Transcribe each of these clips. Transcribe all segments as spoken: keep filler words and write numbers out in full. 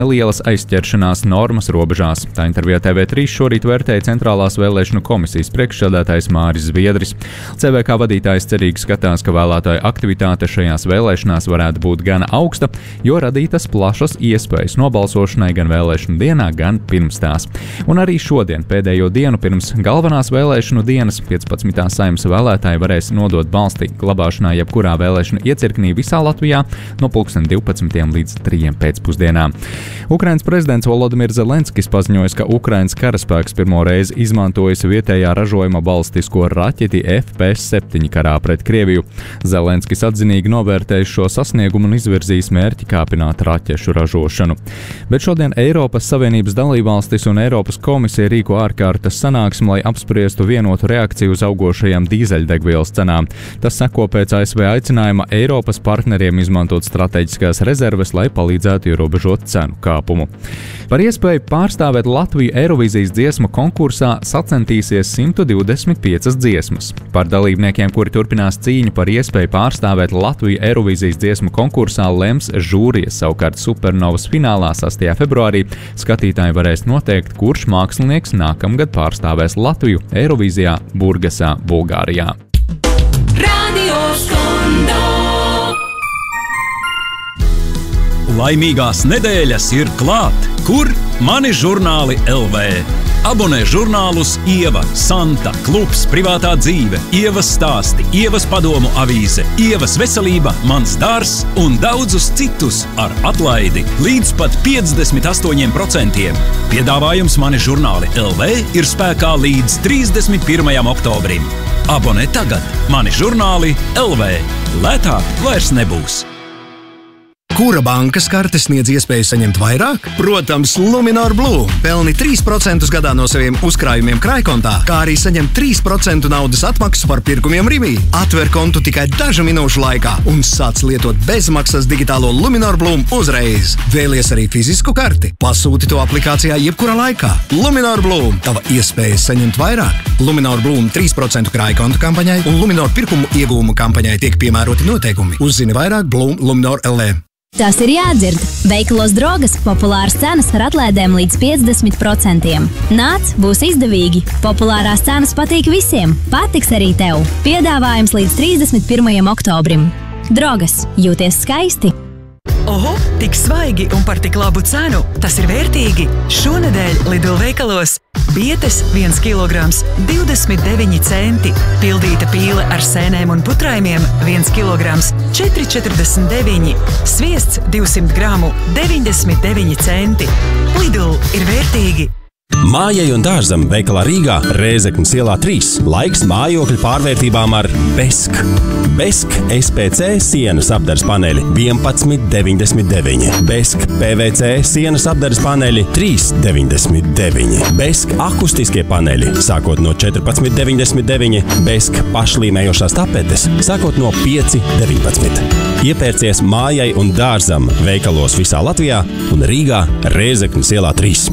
lielas aizķeršanās normas robežās. Tā intervijā T V trīs šorīt vērtēja Centrālās vēlēšanu komisijas priekšsēdētājs Māris Zviedris. C V K vadītājs cerīgi skatās, ka vēlētāju aktivitāte šajās vēlēšanās varētu būt gan augsta, jo radītas plašas iespējas nobalsošanai gan vēlēšanu dienā, gan pirms tās. Un arī šodien, pēdējo dienu pirms galvenās vēlēšanu dienas, piecpadsmitā Saeimas vēlētāji varēs nodot balsti glabāšanā jebkurā vēlēšanu iecirknī visā Latvijā no pulksten divpadsmitiem līdz trijiem pēcpusdienā. Ukrainas prezidents Volodimirs Zelenskis paziņoja, ka Ukrainas karaspēks pirmo reizi izmantojas vietējā ražojuma balistisko raķeti F P S septiņi karā pret Krieviju. Zelenskis atzinīgi novērtējis šo sasniegumu un izvirzījis mērķi kāpināt raķešu ražošanu. Bet šodien Eiropas Savienības dalībvalstis un Eiropas komisija rīko ārkārtas sanāksmi, lai apspriestu vienotu reakciju uz augošajām dīzeļdegvielas cenām. Tas seko pēc A S V aicinājuma Eiropas partneriem izmantot strateģiskās rezerves, lai palīdzētu ierobežot cenu kāpumu. Par iespēju pārstāvēt Latviju Eirovīzijas dziesmu konkursā sacentīsies simt divdesmit piecas dziesmas. Par dalībniekiem, kuri turpinās cīņu par iespēju pārstāvēt Latviju Eirovīzijas dziesmu konkursā, lems žūrijas. Savukārt Supernovas finālā sastajā februārī skatītāji varēs noteikt, kurš mākslinieks nākamgad pārstāvēs Latviju Eirovīzijā Burgasā, Bulgārijā. Radio Skondo. Laimīgās nedēļas ir klāt, kur mani žurnāli L V. Abonē žurnālus Ieva, Santa, Klubs, Privātā dzīve, Ievas stāsti, Ievas padomu avīze, Ievas veselība, Mans dārzs un daudzus citus ar atlaidi līdz pat piecdesmit astoņiem procentiem. Piedāvājums mani žurnāli L V ir spēkā līdz trīsdesmit pirmajam oktobrim. Abonē tagad mani žurnāli L V. Lētāk vairs nebūs. Kura bankas karte sniedz iespēju saņemt vairāk? Protams, Luminor Blue. Pelni trīs procentus gadā no saviem uzkrājumiem krājkontā, kā arī saņem trīs procentu naudas atmaksu par pirkumiem Rivī. Atver kontu tikai dažu minūšu laikā un sāc lietot bezmaksas digitālo Luminor Blue uzreiz. Vēlies arī fizisku karti? Pasūti to aplikācijā jebkurā laikā. Luminor Blue. Tava iespēja saņemt vairāk. Luminor Blue trīs procentu krājkontu kampaņai un Luminor pirkumu iegūmu kampaņai tiek piemēroti noteikumi. Uzzini vairāk Blue Luminor L V. Tas ir jādzird. Veikalos Drogas populāras cenas ar atlaidēm līdz piecdesmit procentiem. Nāc, būs izdevīgi. Populārās cenas patīk visiem. Patiks arī tev. Piedāvājums līdz trīsdesmit pirmajam oktobrim. Drogas. Jūties skaisti. Oho, tik svaigi un par tik labu cenu. Tas ir vērtīgi. Šonedēļ Lidl veikalos bietes viens kilograms divdesmit deviņi centi. Pildīta pīle ar sēnēm un putrājumiem viens kilograms četri četrdesmit deviņi. Sviests divsimt gramu deviņdesmit deviņi centi. Lidl ir vērtīgi. Mājai un dārzam veikalā Rīgā Rēzeknes ielā trīs. Laiks mājokļu pārvērtībām ar Besk. Besk S P C sienas apdares paneļi vienpadsmit deviņdesmit deviņi. Besk P V C sienas apdares paneļi trīs deviņdesmit deviņi. Besk akustiskie paneļi sākot no četrpadsmit deviņdesmit deviņi. Besk pašlīmējošās tapetes sākot no pieci deviņpadsmit. Iepērcies mājai un dārzam veikalos visā Latvijā un Rīgā Rēzeknes ielā trīs.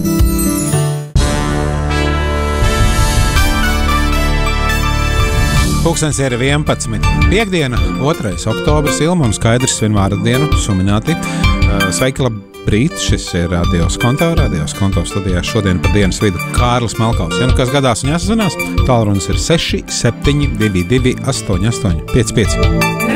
Pulkstens ir vienpadsmit. Piektdiena, otrais oktobris, Ilma un Skaidrs svin vārdienu, sumināti. Sveiki, labrīt, šis ir Radio Skonto, Radio Skonto studijā šodien par dienas vidu Kārlis Malkaus. Ja nu kas gadās un jāsazinās, tālrunis ir seši septiņi divi divi astoņi astoņi pieci pieci.